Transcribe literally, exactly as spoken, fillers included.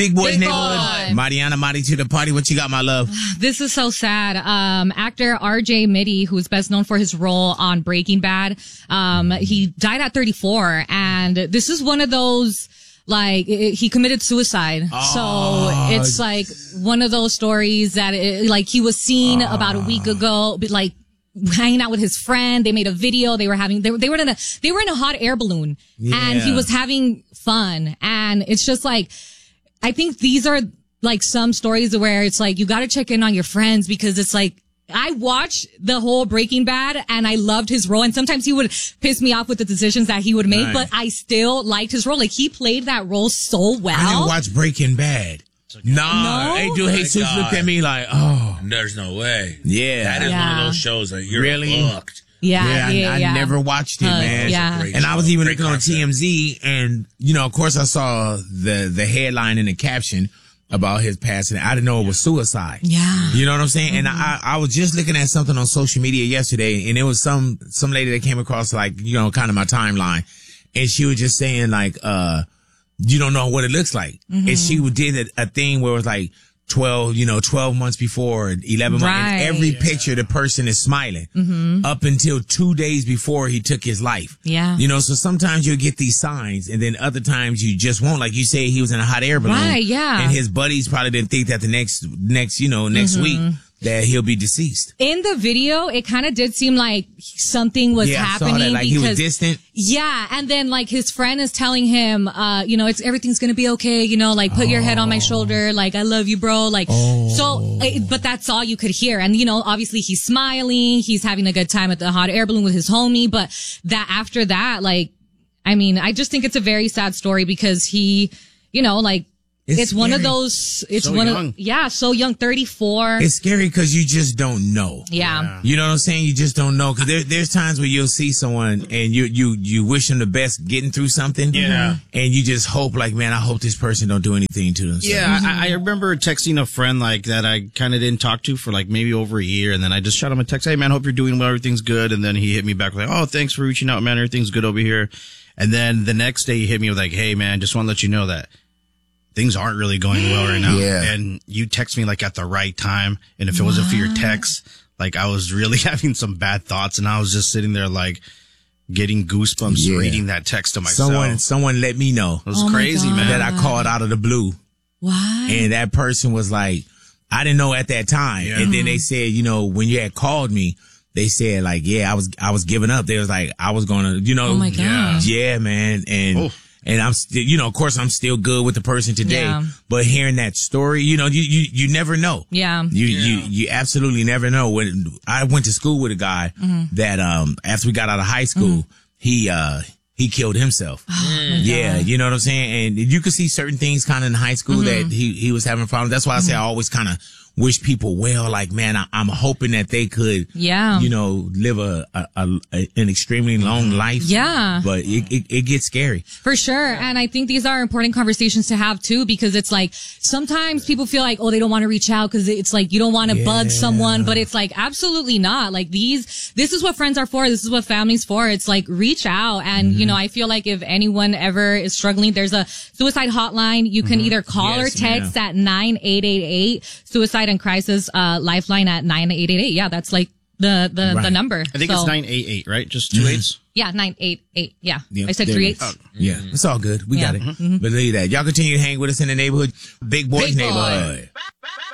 Big Boys Big Neighborhood. Boy. Mariana, Mari to the party. What you got, my love? This is so sad. Um, actor R J Mitte, who's best known for his role on Breaking Bad, um, he died at thirty-four, and this is one of those. Like, it, he committed suicide. Oh. So it's like one of those stories that, it, like, he was seen oh. about a week ago, but like, hanging out with his friend. They made a video. They were having, they were, they were in a, they were in a hot air balloon yeah. and he was having fun. And it's just like, I think these are like some stories where it's like, you got to check in on your friends because it's like, I watched the whole Breaking Bad and I loved his role. And sometimes he would piss me off with the decisions that he would make, right. but I still liked his role. Like he played that role so well. I didn't watch Breaking Bad. Nah, no? Hey, dude, Jesus looked at me like, oh. There's no way. Yeah. That is yeah. one of those shows that you're really hooked. Yeah, yeah, yeah, I, I yeah. never watched it, uh, man. Yeah. And I was even looking on T M Z and, you know, of course I saw the, the headline and the caption about his passing. I didn't know it was suicide. Yeah. You know what I'm saying? Mm-hmm. And I, I was just looking at something on social media yesterday and it was some, some lady that came across like, you know, kind of my timeline. And she was just saying like, uh, you don't know what it looks like. Mm-hmm. And she did a, a thing where it was like twelve, you know, twelve months before, eleven right. months. And every yeah. picture, the person is smiling mm-hmm. up until two days before he took his life. Yeah. You know, so sometimes you'll get these signs and then other times you just won't. Like you say, he was in a hot air balloon. Right, yeah. And his buddies probably didn't think that the next, next, you know, next mm-hmm. week that he'll be deceased. In the video, it kind of did seem like something was yeah, happening. I saw that. Like because, he was distant. Yeah. And then like his friend is telling him, uh, you know, it's, everything's going to be okay. You know, like put oh. your head on my shoulder. Like, I love you, bro. Like, oh. so, but that's all you could hear. And, you know, obviously he's smiling. He's having a good time at the hot air balloon with his homie. But that after that, like, I mean, I just think it's a very sad story because he, you know, like, It's, it's one of those, it's so one young. of, yeah, so young, thirty-four. It's scary because you just don't know. Yeah. yeah. You know what I'm saying? You just don't know. Cause there, there's times where you'll see someone and you, you, you wish them the best getting through something. Yeah. And you just hope like, man, I hope this person don't do anything to themselves. Yeah. I, I remember texting a friend like that I kind of didn't talk to for like maybe over a year. And then I just shot him a text. Hey man, hope you're doing well. Everything's good. And then he hit me back like, oh, thanks for reaching out, man. Everything's good over here. And then the next day he hit me with like, hey man, just want to let you know that things aren't really going well right now. Yeah. And you text me like at the right time. And if it wasn't for your text, like I was really having some bad thoughts and I was just sitting there like getting goosebumps yeah. reading that text to myself. Someone, someone let me know. It was oh crazy, man. That I called out of the blue. Why? And that person was like, I didn't know at that time. Yeah. And then they said, you know, when you had called me, they said like, yeah, I was, I was giving up. They was like, I was going to, you know, oh my gosh. yeah, man. And, oh. and I'm still, you know, of course I'm still good with the person today, yeah. but hearing that story, you know, you, you, you never know. Yeah. You, yeah. you, you absolutely never know. When I went to school with a guy mm-hmm. that, um, after we got out of high school, mm-hmm. he, uh, he killed himself. Oh, yeah. You know what I'm saying? And you could see certain things kind of in high school mm-hmm. that he, he was having problems. That's why I say I always kind of wish people well. Like, man, I, I'm hoping that they could, yeah. you know, live a, a, a an extremely long life. Yeah. But it, it, it gets scary. For sure. And I think these are important conversations to have too, because it's like, sometimes people feel like, oh, they don't want to reach out because it's like, you don't want to yeah. bug someone, but it's like, absolutely not. Like these, this is what friends are for. This is what family's for. It's like, reach out. And, mm-hmm. you know, I feel like if anyone ever is struggling, there's a suicide hotline. You can mm-hmm. either call yes, or text ma'am. at nine eight eight eight, suicide and crisis, uh, lifeline at nine eight eight eight. Yeah, that's like the, the, right. the number. I think so, it's nine eight eight, right? Just two mm-hmm. eights? Yeah, nine eight eight. Yeah. Yep, I said there three it eights. is. Oh, yeah, it's all good. We yeah. got it. Mm-hmm. Believe that. Y'all continue to hang with us in the neighborhood. Big Boys Big Boy. Neighborhood.